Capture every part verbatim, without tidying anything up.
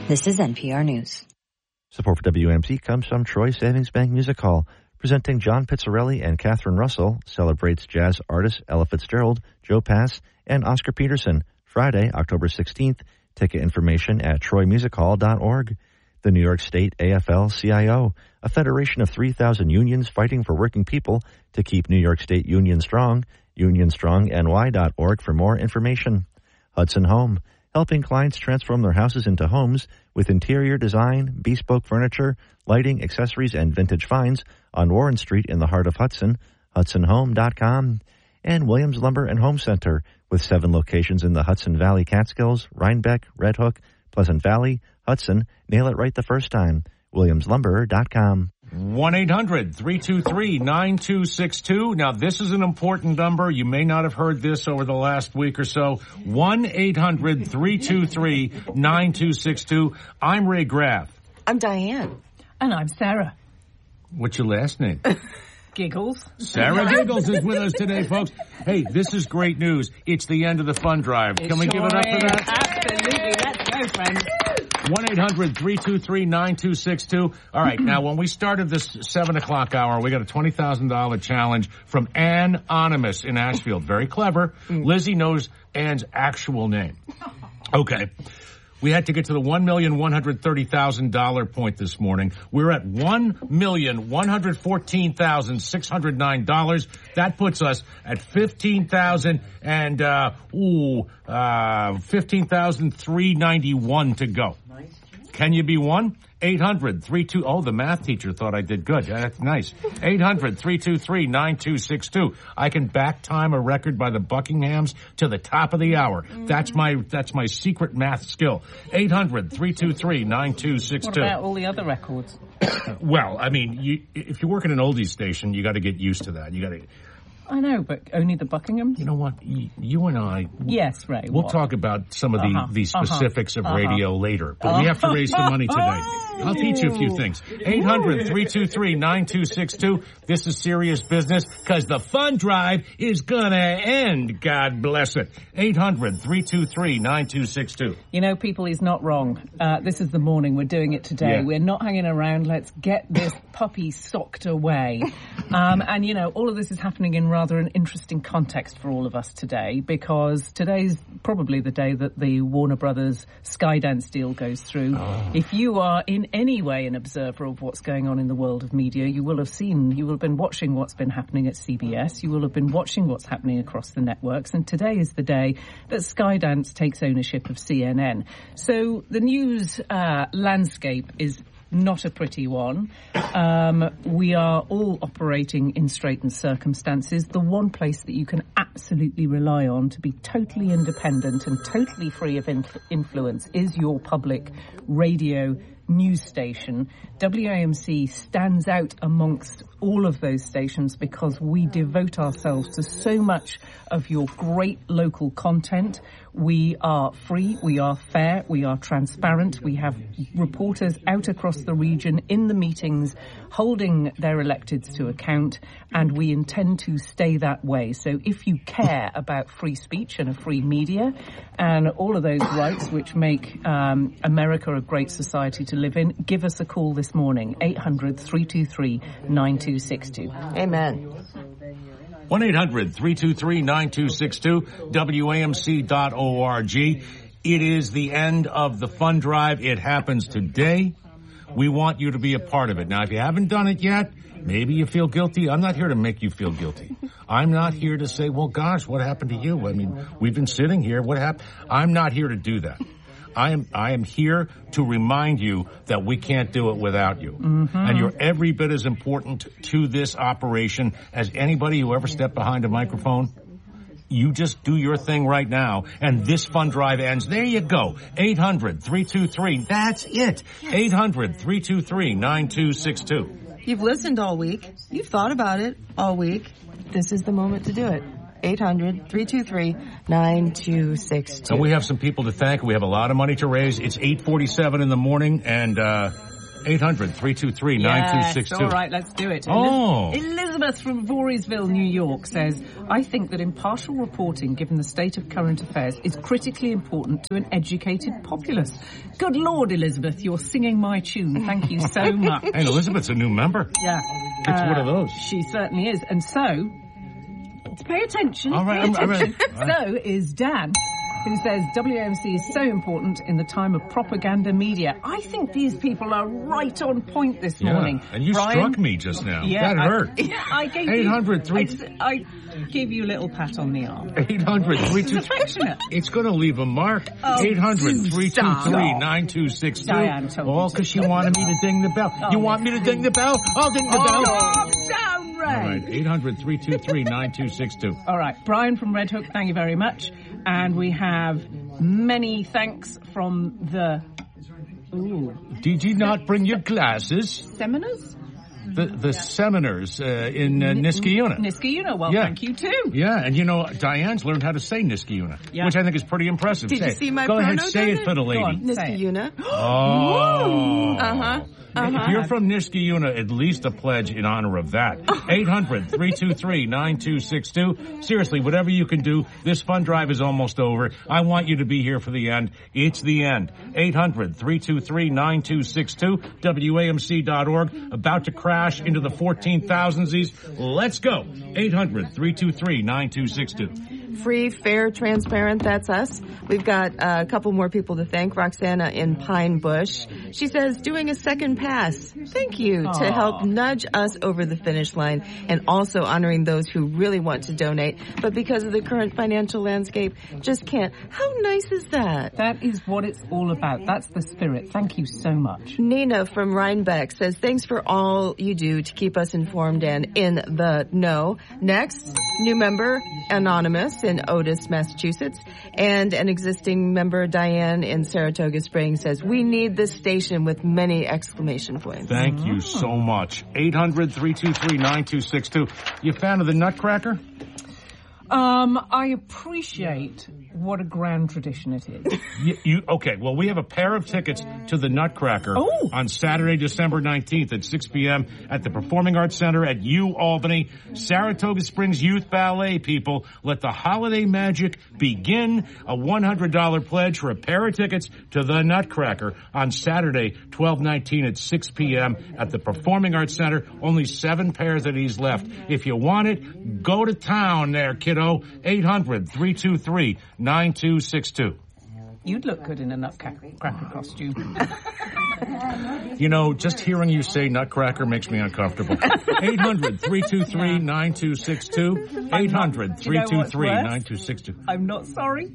This is N P R News. Support for W A M C comes from Troy Savings Bank Music Hall, presenting John Pizzarelli and Catherine Russell, celebrates jazz artists Ella Fitzgerald, Joe Pass, and Oscar Peterson, Friday, October sixteenth. Ticket information at troy music hall dot org. The New York State A F L C I O, a federation of three thousand unions fighting for working people to keep New York State union strong. union strong N Y dot org for more information. Hudson Home, helping clients transform their houses into homes with interior design, bespoke furniture, lighting, accessories, and vintage finds on Warren Street in the heart of Hudson, hudson home dot com. And Williams Lumber and Home Center, with seven locations in the Hudson Valley Catskills, Rhinebeck, Red Hook, Pleasant Valley, Hudson. Nail it right the first time. williams lumber dot com. one eight hundred three two three nine two six two. Now, this is an important number. You may not have heard this over the last week or so. one eight hundred three two three nine two six two. I'm Ray Graff. I'm Diane. And I'm Sarah. What's your last name? Giggles. Sarah Giggles is with us today, folks. Hey, this is great news. It's the end of the fund drive. It Can we sure give it up for that? Absolutely. Let's go, friends. one eight hundred three two three nine two six two. All right, now, when we started this seven o'clock hour, we got a twenty thousand dollars challenge from Ann Anonymous in Ashfield. Very clever. Lizzie knows Ann's actual name. Okay. We had to get to the one million one hundred thirty thousand dollars point this morning. We're at one million one hundred fourteen thousand six hundred nine dollars. That puts us at fifteen thousand and, uh, ooh, uh, fifteen thousand three hundred ninety-one to go. Can you be one? eight hundred three two Oh, the math teacher thought I did good. That's nice. eight hundred three two three nine two six two. I can back time a record by the Buckinghams to the top of the hour. Mm-hmm. That's my that's my secret math skill. eight hundred three two three nine two six two. What about all the other records? Well, I mean, you, if you work at an oldies station, you got to get used to that. You got to. I know, but only the Buckinghams? You know what? You, you and I... Yes, Ray. We'll what? talk about some of the, uh-huh. the specifics uh-huh. of radio uh-huh. later. But uh-huh. we have to raise some money today. I'll teach you a few things. eight hundred three two three nine two six two. This is serious business because the fund drive is going to end. God bless it. eight hundred three two three nine two six two. You know, people, he's not wrong. Uh, this is the morning. We're doing it today. Yeah. We're not hanging around. Let's get this puppy socked away. Um, and, you know, all of this is happening in rather an interesting context for all of us today, because today's probably the day that the Warner Brothers Skydance deal goes through. Oh. If you are in any way an observer of what's going on in the world of media, you will have seen, you will have been watching what's been happening at C B S, you will have been watching what's happening across the networks, and today is the day that Skydance takes ownership of C N N. So the news uh, landscape is not a pretty one. Um, we are all operating in straitened circumstances. The one place that you can absolutely rely on to be totally independent and totally free of inf- influence is your public radio news station. W A M C stands out amongst all of those stations because we devote ourselves to so much of your great local content. We are free, we are fair, we are transparent. We have reporters out across the region in the meetings holding their electeds to account, and we intend to stay that way. So if you care about free speech and a free media and all of those rights which make um, America a great society to live in, give us a call this morning, eight hundred three two three nine two six two. Amen. one eight hundred three two three nine two six two, W A M C dot org. It is the end of the fund drive. It happens today. We want you to be a part of it. Now, if you haven't done it yet, maybe you feel guilty. I'm not here to make you feel guilty. I'm not here to say, well, gosh, what happened to you? I mean, we've been sitting here. What happened? I'm not here to do that. I am I am here to remind you that we can't do it without you. Mm-hmm. And you're every bit as important to this operation as anybody who ever stepped behind a microphone. You just do your thing right now, and this fund drive ends. There you go. eight hundred three two three. That's it. eight hundred three two three nine two six two. You've listened all week. You've thought about it all week. This is the moment to do it. eight hundred three two three nine two six two. And we have some people to thank. We have a lot of money to raise. It's eight forty-seven in the morning, and uh eight hundred, three two three, nine two six two. Yes, all right, let's do it. Oh. Elizabeth from Voorheesville, New York says, I think that impartial reporting, given the state of current affairs, is critically important to an educated populace. Good Lord, Elizabeth, you're singing my tune. Thank you so much. And Elizabeth's a new member. Yeah. It's uh, one of those. She certainly is. And so, pay attention. All right, pay I'm, I'm ready. attention. So is Dan, who says W A M C is so important in the time of propaganda media. I think these people are right on point this Yeah, morning. and you Brian, struck me just now. Yeah, that I, hurt. Yeah, I gave eight hundred, you... three... I, I gave you a little pat on the arm. eight hundred, three two three... It's affectionate. It's going to leave a mark. Oh, eight hundred, three two three, nine two six two. Diane told All me because she wanted me to ding the bell. Oh, you want me to ding the bell? I'll ding the Oh, bell. down, Ray. All right, eight hundred, three two three, nine two six two. All right, Brian from Red Hook, thank you very much. And we have many thanks from the... Ooh. Did you not bring your glasses? Seminars? The the seminars uh, in uh, Niskayuna. Niskayuna, well, Yeah. thank you too. Yeah, and you know, Diane's learned how to say Niskayuna, Yeah. which I think is pretty impressive. Did say you it. see my Go ahead, prono, say it Diane? for the Go lady. on. Say it. Niskayuna. Oh. Uh-huh. If Uh-huh. you're from Niskayuna, at least a pledge in honor of that. eight hundred, three two three, nine two six two. Seriously, whatever you can do, this fund drive is almost over. I want you to be here for the end. It's the end. eight hundred, three two three, nine two six two, W A M C dot org. About to crash into the fourteen thousands. Let's go. eight hundred, three two three, nine two six two. Free, fair, transparent, that's us. We've got uh, a couple more people to thank. Roxana in Pine Bush. She says, doing a second pass. Thank you Aww. to help nudge us over the finish line and also honoring those who really want to donate, but because of the current financial landscape, just can't. How nice is that? That is what it's all about. That's the spirit. Thank you so much. Nina from Rhinebeck says, thanks for all you do to keep us informed and in the know. Next, new member, Anonymous in Otis, Massachusetts. And an existing member, Diane in Saratoga Springs, says, we need this station with many exclamation points. Thank you so much. eight hundred, three two three, nine two six two. You a fan of the Nutcracker? Um, I appreciate what a grand tradition it is. You, you okay? Well, we have a pair of tickets to the Nutcracker Oh. on Saturday, December nineteenth at six p.m. at the Performing Arts Center at U Albany. Saratoga Springs Youth Ballet. People, let the holiday magic begin. A one hundred dollars pledge for a pair of tickets to the Nutcracker on Saturday, twelve nineteen at six p.m. at the Performing Arts Center. Only seven pairs of these left. If you want it, go to town there, kiddo. eight hundred, three two three, nine two six two. You'd look good in a nutcracker costume. You know, just hearing you say Nutcracker makes me uncomfortable. eight hundred, three two three, nine two six two. eight hundred, three two three, nine two six two. I'm not sorry.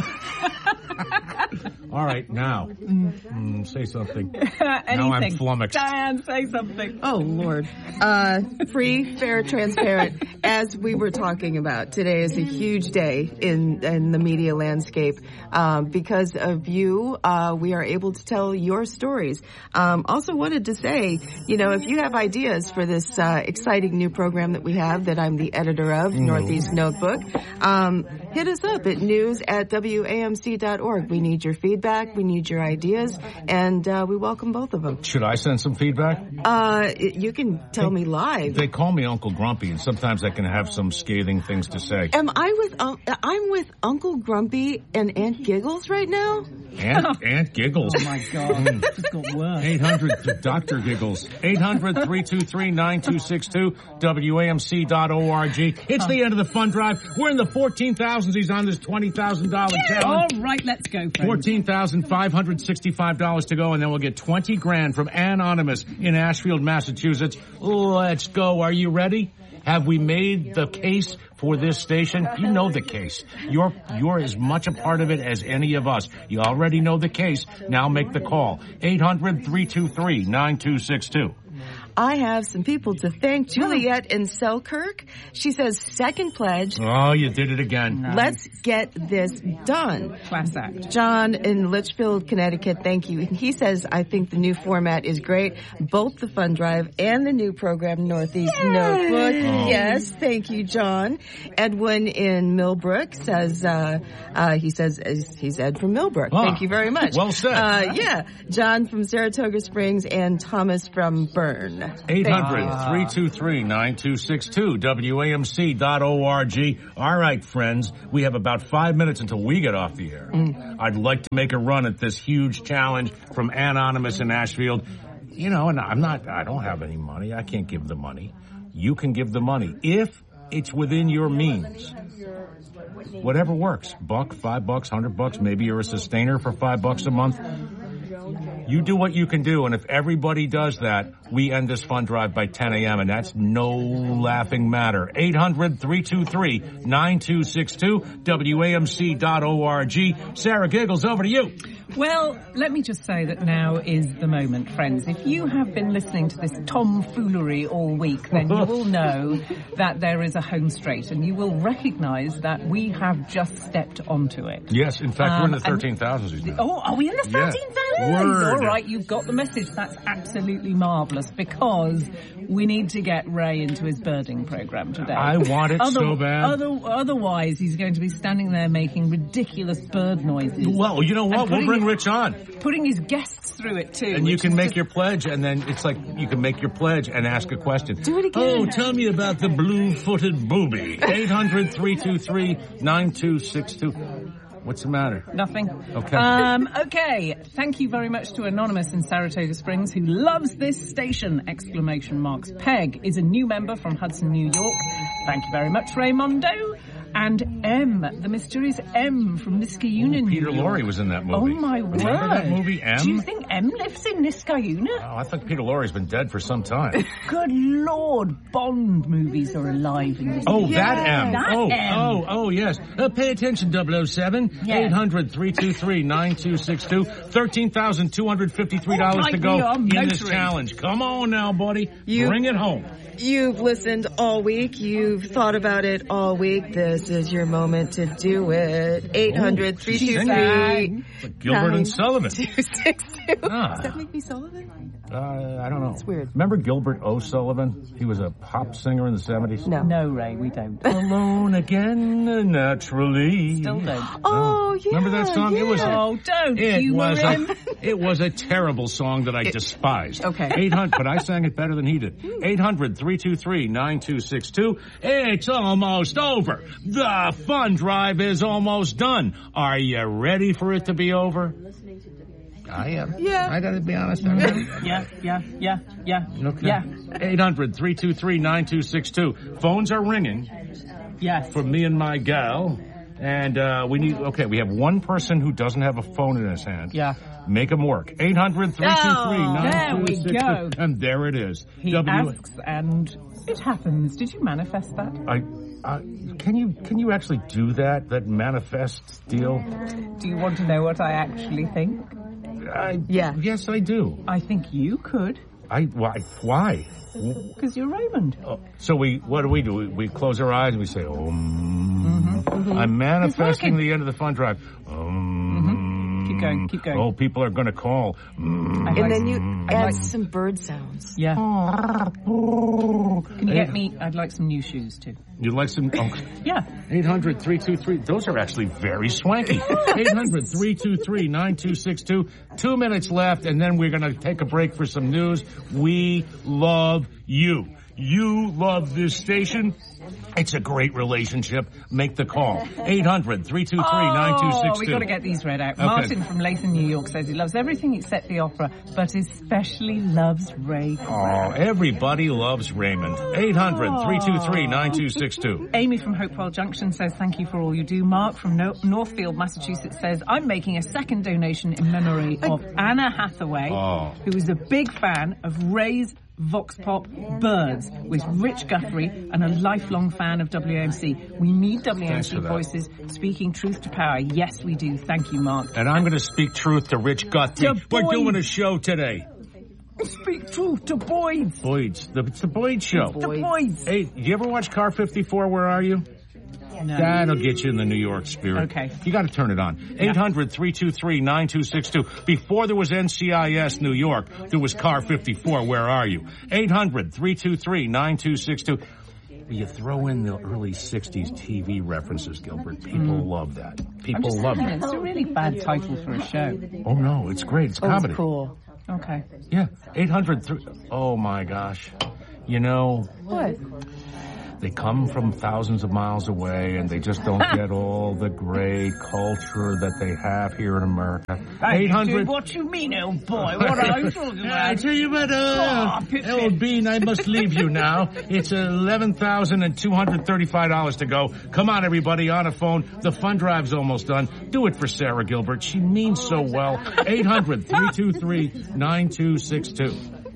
All right, now, mm, say something. Now I'm Anything. flummoxed. Diane, say something. Oh, Lord. Uh, free, fair, transparent. As we were talking about, today is a huge day in, in the media landscape. Um, because of you, uh, we are able to tell your stories. Um, also wanted to say, you know, if you have ideas for this uh, exciting new program that we have that I'm the editor of, mm. Northeast Notebook, um, hit us up at news at W A M C dot org. We need your feedback. We need your ideas. And uh, we welcome both of them. Should I send some feedback? Uh, you can tell me live. They call me Uncle Grumpy, and sometimes I can have some scathing things to say. Am I with, um, I'm with Uncle Grumpy and Aunt Giggles right now? Aunt, Aunt Giggles. Oh, my God. It's got worse. eight hundred, Doctor Giggles. eight hundred, three two three, nine two six two, W A M C dot org. It's the end of the fund drive. We're in the fourteen thousands. He's on this twenty thousand dollars challenge. All right, let's go, friends. fourteen thousand five hundred sixty-five dollars to go, and then we'll get twenty grand from Anonymous in Ashfield, Massachusetts. Let's go. Are you ready? Have we made the case for this station? You know the case. You're, you're as much a part of it as any of us. You already know the case. Now make the call. eight hundred, three two three, nine two six two. I have some people to thank. Juliet in Selkirk. She says, second pledge. Oh, you did it again. Nice. Let's get this done. Class act. John in Litchfield, Connecticut, thank you. He says, I think the new format is great. Both the fund drive and the new program, Northeast Yay! Notebook. Oh. Yes, thank you, John. Edwin in Millbrook says, uh, uh, he says, he's Ed from Millbrook. Oh. Thank you very much. Well said. Uh, yeah. John from Saratoga Springs and Thomas from Bern. eight hundred, three two three, nine two six two, W A M C dot org. All right, friends, we have about five minutes until we get off the air. Mm. I'd like to make a run at this huge challenge from Anonymous in Ashfield. You know, and I'm not, I don't have any money. I can't give the money. You can give the money if it's within your means. Whatever works. Buck, five bucks, hundred bucks. Maybe you're a sustainer for five bucks a month. You do what you can do, and if everybody does that, we end this fund drive by ten a.m., and that's no laughing matter. eight hundred, three two three, nine two six two, W A M C dot org. Sarah Giggles, over to you. Well, let me just say that now is the moment, friends. If you have been listening to this tomfoolery all week, then you will know that there is a home straight, and you will recognise that we have just stepped onto it. Yes, in fact, um, we're in the thirteen thousands now. Oh, are we in the thirteen thousands? Yes. All right, you've got the message. That's absolutely marvellous, because we need to get Ray into his birding programme today. I want it other, so bad. Other, otherwise, he's going to be standing there making ridiculous bird noises. Well, you know what? We'll bring Rich on. Putting his guests through it, too. And you can make just... your pledge, and then it's like you can make your pledge and ask a question. Do it again. Oh, tell me about the blue-footed booby. eight hundred, three two three, nine two six two. What's the matter? Nothing. Okay. Um, okay. Thank you very much to Anonymous in Saratoga Springs, who loves this station! Exclamation marks. Peg is a new member from Hudson, New York. Thank you very much, Raymondo. And M, the mysterious M from Niskayuna. Ooh, Peter Lorre was in that movie. Oh, my word. Remember that movie, M? Do you think M lives in Niskayuna? Oh, I thought Peter Lorre's been dead for some time. Good Lord, Bond movies are alive in this Oh, movie. that M. That oh, M. oh, oh, yes. Uh, pay attention, double oh seven. Yes. eight hundred, three two three, nine two six two. thirteen thousand two hundred fifty-three dollars oh, to go in motoring. this challenge. Come on now, buddy. You, Bring it home. You've listened all week. You've thought about it all week. This is your moment to do it. eight hundred, three two three, like Gilbert and Sullivan. two six two. Ah. Does that make me Sullivan? Uh, I don't know. It's weird. Remember Gilbert O'Sullivan? He was a pop singer in the seventies. No. No, Ray, we don't. Alone again, naturally. Still don't. Oh, yeah. Remember that song? Yeah. It was. A, oh, don't. It you was. were in. A, it was a terrible song that I it, despised. Okay. eight hundred, but I sang it better than he did. eight hundred, three two three, nine two six two. It's almost over. The fun drive is almost done. Are you ready for it to be over? I am. Yeah. I gotta be honest. I am. Yeah, yeah, yeah, yeah. Okay. Yeah. eight hundred, three two three, nine two six two. Phones are ringing. Yes. For me and my gal. And uh, we need, okay, we have one person who doesn't have a phone in his hand. Yeah. Make them work. eight hundred, three two three, nine two six two. There we go. And there it is. He w- asks and it happens. Did you manifest that? I, uh, can you can you actually do that, that manifest deal? Do you want to know what I actually think? I, yeah. Yes, I do. I think you could. I why? Why? Because you're Raymond. Oh, so we, what do we do? We, we close our eyes and we say, um, mm-hmm, mm-hmm. I'm manifesting the end of the fun drive. Um, mm-hmm. Keep going, keep going. Oh, people are going to call. Um, and like, then you add like, some bird sounds. Yeah. Can you get me, I'd like some new shoes too. You'd like some? Oh. Yeah. eight hundred, three two three. Those are actually very swanky. eight hundred, three two three, nine two six two. Two minutes left, and then we're going to take a break for some news. We love you. You love this station. It's a great relationship. Make the call. eight hundred, three two three, nine two six two. Oh, we've got to get these read out. Okay. Martin from Latham, New York says he loves everything except the opera, but especially loves Ray. Oh, everybody loves Raymond. eight hundred, three two three, nine two six two. Amy from Hopewell Junction says thank you for all you do. Mark from no- Northfield, Massachusetts says I'm making a second donation in memory of Anna Hathaway, oh. who is a big fan of Ray's Vox Pop Birds with Rich Guthrie and a lifelong fan of W A M C. We need W A M C voices speaking truth to power. Yes, we do. Thank you, Mark. And I'm going to speak truth to Rich Guthrie. We're doing a show today. Speak truth to Boyd's. Boyd's. The, it's the Boyd Show. The Boyd's. Hey, do you ever watch Car fifty-four, Where Are You? No. That'll get you in the New York spirit. Okay. You got to turn it on. eight hundred, three two three, nine two six two. Before there was N C I S New York, there was Car fifty-four, Where Are You? eight hundred, three two three, nine two six two. You throw in the early sixties T V references, Gilbert. People mm. love that. People love it. It's a really bad title for a show. Oh, no. It's great. It's comedy. Oh, cool. Okay. Yeah. eight hundred, three oh, my gosh. You know. What? They come from thousands of miles away, and they just don't get all the great culture that they have here in America. eight hundred. What you mean, old boy? What are you talking about? I tell you what, uh, oh, old Bean, I must leave you now. It's eleven thousand two hundred thirty-five dollars to go. Come on, everybody, on a phone. The fund drive's almost done. Do it for Sarah Gilbert. She means so well. eight hundred, three two three, nine two six two.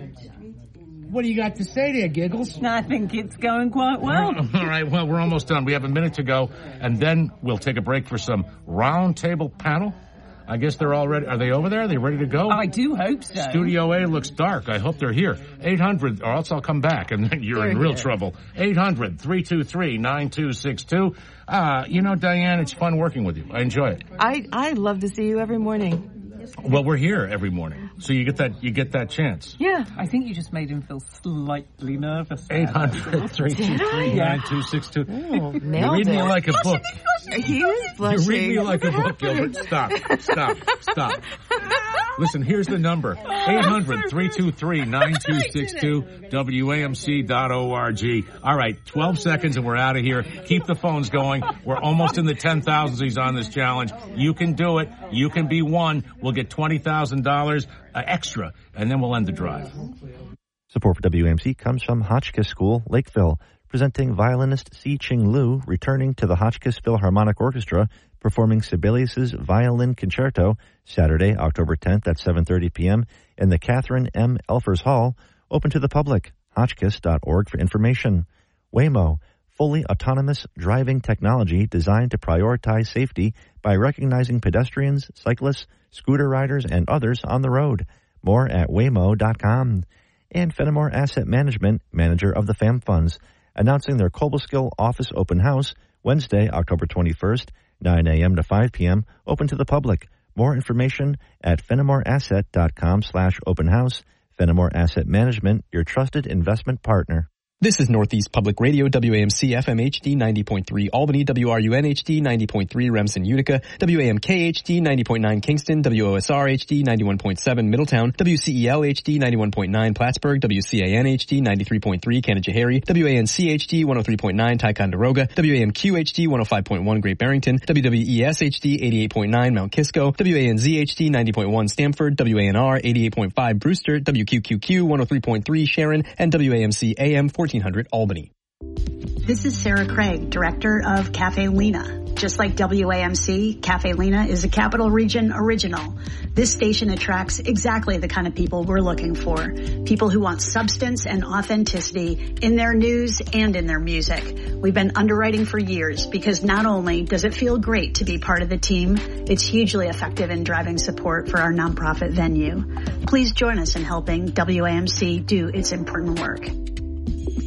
What do you got to say there, Giggles? I think it's going quite well. All right, well, we're almost done. We have a minute to go, and then we'll take a break for some round table panel. I guess they're all ready. Are they over there? Are they ready to go? I do hope so. Studio A looks dark. I hope they're here. eight hundred, or else I'll come back, and then you're they're in real here. trouble. eight hundred, three two three, nine two six two. Uh, you know, Diane, it's fun working with you. I enjoy it. I, I love to see you every morning. Well, we're here every morning, so you get that you get that chance. Yeah, I think you just made him feel slightly nervous. eight hundred, three two three, nine two six two. Oh, you read me like a book. He is blushing. You read me like a book, Gilbert. Stop, stop, stop. Listen, here's the number. eight hundred, three two three, nine two six two, W A M C dot org. All right, twelve seconds and we're out of here. Keep the phones going. We're almost in the ten thousands on this challenge. You can do it. You can be one. We'll get twenty thousand dollars uh, extra, and then we'll end the drive. Support for W A M C comes from Hotchkiss School, Lakeville, presenting violinist Si Ching Liu returning to the Hotchkiss Philharmonic Orchestra, performing Sibelius's Violin Concerto Saturday, October tenth at seven thirty p.m. in the Catherine M. Elfers Hall, open to the public. Hotchkiss dot org for information. Waymo, fully autonomous driving technology designed to prioritize safety by recognizing pedestrians, cyclists, scooter riders, and others on the road. More at waymo dot com. And Fenimore Asset Management, manager of the FAM Funds, announcing their Cobleskill office open house Wednesday, October twenty-first, nine a.m. to five p.m., open to the public. More information at fenimore asset dot com slash open house. Fenimore Asset Management, your trusted investment partner. This is Northeast Public Radio, W A M C F M H D ninety point three Albany, W R U N H D ninety point three Remsen, Utica, W A M K H D ninety point nine Kingston, W O S R H D ninety-one point seven Middletown, W C E L H D ninety-one point nine Plattsburgh, W C A N H D ninety-three point three Canajoharie, W A N C H D one oh three point nine Ticonderoga, W A M Q H D one oh five point one Great Barrington, W W E S H D eighty-eight point nine Mount Kisco, W A N Z H D ninety point one Stamford, W A N R eighty-eight point five Brewster, W Q Q Q one oh three point three Sharon, and W A M C A M fourteen hundred Albany. This is Sarah Craig, director of Cafe Lena. Just like W A M C, Cafe Lena is a Capital Region original. This station attracts exactly the kind of people we're looking for. People who want substance and authenticity in their news and in their music. We've been underwriting for years because not only does it feel great to be part of the team, it's hugely effective in driving support for our nonprofit venue. Please join us in helping W A M C do its important work.